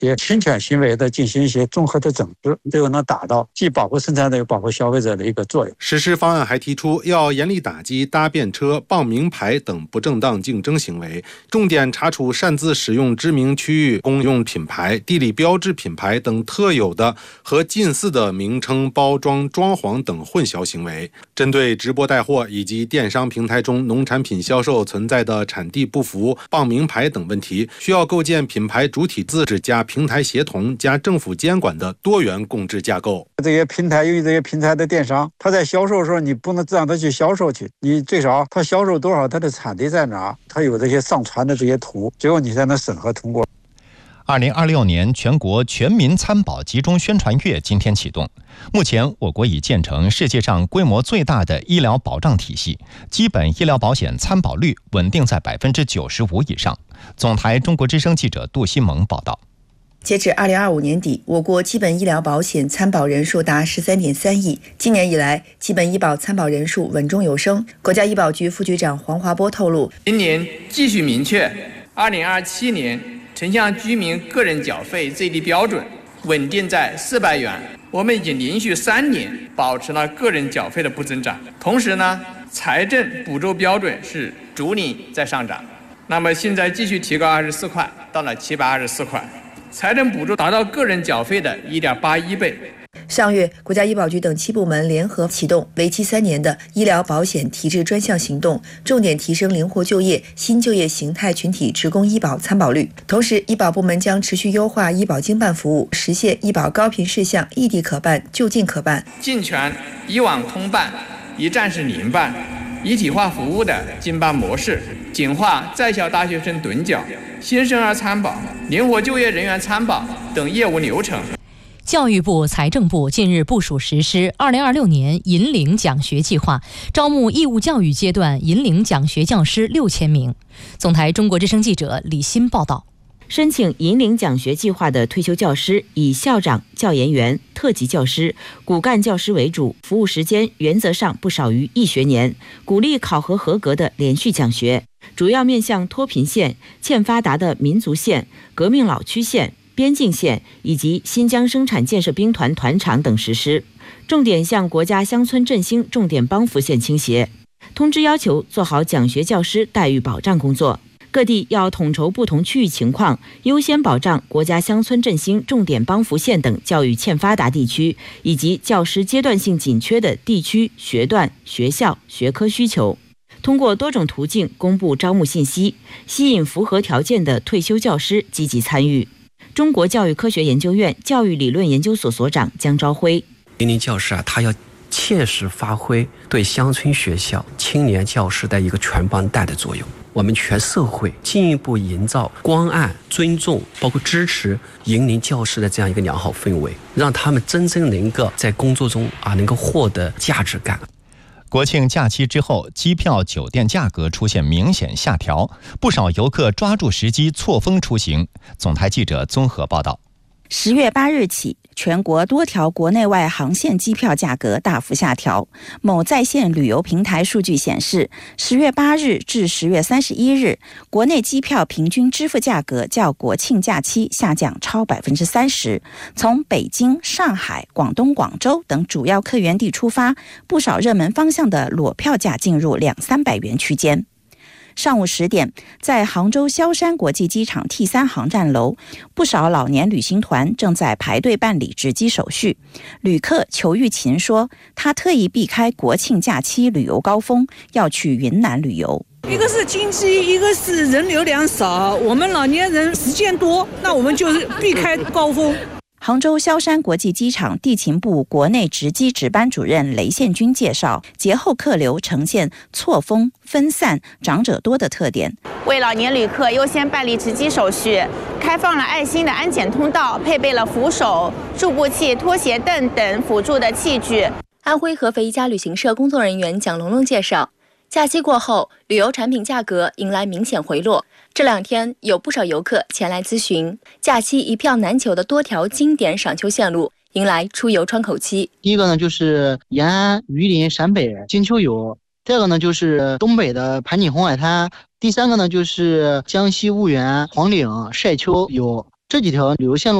也侵权行为的进行一些综合的整治，这个能达到既保护生产者又保护消费者的一个作用。 实施方案还提出要严厉打击搭便车、傍名牌等不正当竞争行为，重点查处擅自使用知名区域公用品牌、地理标志品牌等特有的和近似的名称、包装、装潢等混淆行为。针对直播带货以及电商平台中农产品销售存在的产地不符、傍名牌等问题，需要构建品牌主体自治加平台协同加政府监管的多元共治架构。 这些平台由于这些平台的电商，他在销售的时候你不能让他去销售去，你最少他销售多少，他的产地在哪，他有这些上传的这些图，最后你才能审核通过。 2026年全国全民参保集中宣传月今天启动。目前，我国已建成世界上规模最大的医疗保障体系，基本医疗保险参保率稳定在95%以上。总台中国之声记者杜新萌报道。 截至2025年底，我国基本医疗保险参保人数达13.3亿。今年以来，基本医保参保人数稳中有升。国家医保局副局长黄华波透露， 今年继续明确2027年城乡居民个人缴费最低标准稳定在400元。我们已经连续3年保持了个人缴费的不增长，同时呢，财政补助标准是逐年在上涨。那么现在继续提高24块，到了724块。财政补助达到个人缴费的1.81倍。 上月，国家医保局等7部门联合启动为期3年的医疗保险提质专项行动，重点提升灵活就业、新就业形态群体职工医保参保率。同时，医保部门将持续优化医保经办服务，实现医保高频事项异地可办、就近可办， 健全以往通办、一站式联办、一体化服务的经办模式，简化在校大学生趸缴、新生儿参保、灵活就业人员参保等业务流程。 教育部、财政部近日部署实施2026年银领奖学计划，招募义务教育阶段银领奖学教师6000名。总台中国之声记者李欣报道。 申请银领奖学计划的退休教师以校长、教研员、特级教师、骨干教师为主，服务时间原则上不少于1学年，鼓励考核合格的连续奖学，主要面向脱贫县、欠发达的民族县、革命老区县、边境县以及新疆生产建设兵团团场等实施，重点向国家乡村振兴重点帮扶县倾斜。通知要求做好奖学教师待遇保障工作，各地要统筹不同区域情况，优先保障国家乡村振兴重点帮扶县等教育欠发达地区以及教师阶段性紧缺的地区、学段、学校、学科需求。通过多种途径公布招募信息，吸引符合条件的退休教师积极参与。中国教育科学研究院教育理论研究所所长江昭辉， 银领教师他要切实发挥对乡村学校青年教师的一个全帮带的作用。我们全社会进一步营造关爱、尊重，包括支持银领教师的这样一个良好氛围，让他们真正能够在工作中能够获得价值感。 国庆假期之后，机票、酒店价格出现明显下调，不少游客抓住时机错峰出行。总台记者综合报道。 10月8日起，全国多条国内外航线机票价格大幅下调。某在线旅游平台数据显示，10月8日至10月31日，国内机票平均支付价格较国庆假期下降超30%。从北京、上海、广东广州等主要客源地出发，不少热门方向的裸票价进入200-300元区间。上午10点，在杭州萧山国际机场 T3 航站楼，不少老年旅行团正在排队办理值机手续。旅客裘玉琴说，他特意避开国庆假期旅游高峰，要去云南旅游。 一个是经济，一个是人流量少，我们老年人时间多，那我们就是避开高峰。 杭州萧山国际机场地勤部国内值机值班主任雷宪军介绍，节后客流呈现错峰、分散、长者多的特点。 为老年旅客优先办理值机手续，开放了爱心的安检通道，配备了扶手、助步器、拖鞋凳等辅助的器具。 安徽合肥一家旅行社工作人员蒋龙龙介绍，假期过后，旅游产品价格迎来明显回落。这2天有不少游客前来咨询，假期一票难求的多条经典赏秋线路迎来出游窗口期。 第一个呢就是延安、榆林、陕北金秋游，第二个呢就是东北的盘锦红海滩，第三个呢就是江西婺源、黄岭晒秋游， 这几条旅游线路